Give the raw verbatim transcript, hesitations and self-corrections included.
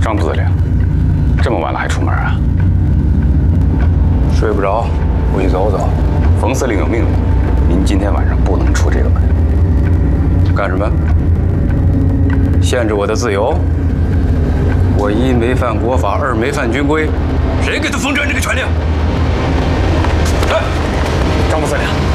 张副司令，这么晚了还出门啊？ 睡不着，回去走走。 冯司令有命令，您今天晚上不能出这个门。 干什么？限制我的自由？我一没犯国法，二没犯军规，谁给他封传这个权令？ 哎，张副司令。